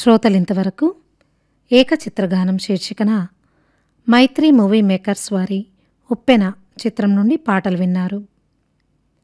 శ్రోతలింతవరకు ఏకచిత్రగానం శీర్షికన మైత్రి movie makers వారి ఉప్పెన చిత్రం నుండి పాటలు విన్నారు.